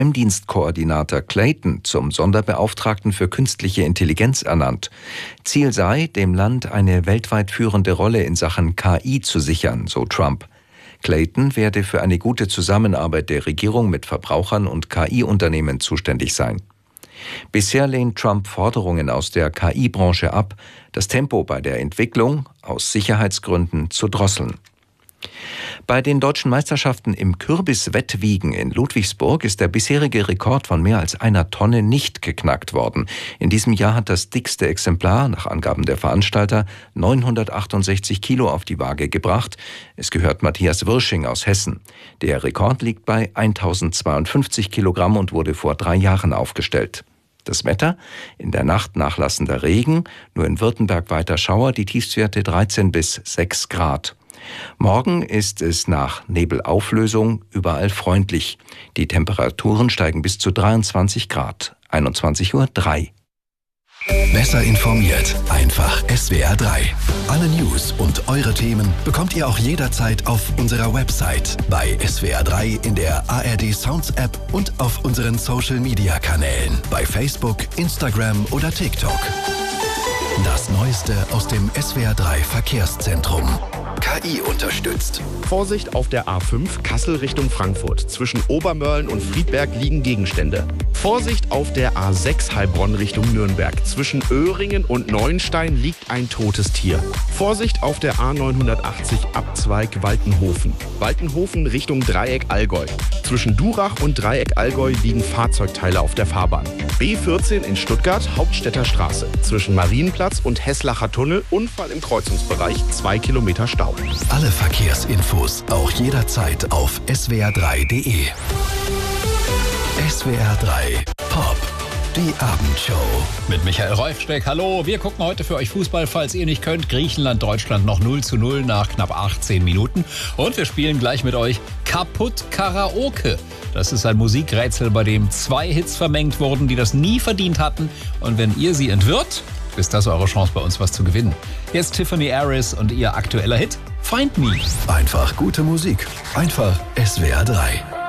Geheimdienstkoordinator Clayton zum Sonderbeauftragten für künstliche Intelligenz ernannt. Ziel sei, dem Land eine weltweit führende Rolle in Sachen KI zu sichern, so Trump. Clayton werde für eine gute Zusammenarbeit der Regierung mit Verbrauchern und KI-Unternehmen zuständig sein. Bisher lehnt Trump Forderungen aus der KI-Branche ab, das Tempo bei der Entwicklung aus Sicherheitsgründen zu drosseln. Bei den deutschen Meisterschaften im Kürbiswettwiegen in Ludwigsburg ist der bisherige Rekord von mehr als 1 Tonne nicht geknackt worden. In diesem Jahr hat das dickste Exemplar, nach Angaben der Veranstalter, 968 Kilo auf die Waage gebracht. Es gehört Matthias Wirsching aus Hessen. Der Rekord liegt bei 1052 Kilogramm und wurde vor 3 Jahren aufgestellt. Das Wetter? In der Nacht nachlassender Regen, nur in Württemberg weiter Schauer, die Tiefstwerte 13 bis 6 Grad. Morgen ist es nach Nebelauflösung überall freundlich. Die Temperaturen steigen bis zu 23 Grad. 21:03 Uhr. Besser informiert, einfach SWR 3. Alle News und eure Themen bekommt ihr auch jederzeit auf unserer Website, bei SWR 3 in der ARD Sounds App und auf unseren Social Media Kanälen, bei Facebook, Instagram oder TikTok. Das Neueste aus dem SWR 3 Verkehrszentrum. KI unterstützt. Vorsicht auf der A5 Kassel Richtung Frankfurt. Zwischen Obermörlen und Friedberg liegen Gegenstände. Vorsicht auf der A6 Heilbronn Richtung Nürnberg. Zwischen Öhringen und Neuenstein liegt ein totes Tier. Vorsicht auf der A980 Abzweig Waltenhofen. Waltenhofen Richtung Dreieck Allgäu. Zwischen Durach und Dreieck Allgäu liegen Fahrzeugteile auf der Fahrbahn. B14 in Stuttgart Hauptstädter Straße. Zwischen Marienplatz und Heslacher Tunnel Unfall im Kreuzungsbereich, 2 Kilometer Stau. Alle Verkehrsinfos auch jederzeit auf swr3.de. SWR 3 Pop, die Abendshow. Mit Michael Reufsteck, hallo. Wir gucken heute für euch Fußball, falls ihr nicht könnt. Griechenland, Deutschland noch 0:0 nach knapp 18 Minuten. Und wir spielen gleich mit euch Kaputt Karaoke. Das ist ein Musikrätsel, bei dem 2 Hits vermengt wurden, die das nie verdient hatten. Und wenn ihr sie entwirrt, ist das eure Chance, bei uns was zu gewinnen. Jetzt Tiffany Harris und ihr aktueller Hit Find Me. Einfach gute Musik. Einfach SWR 3.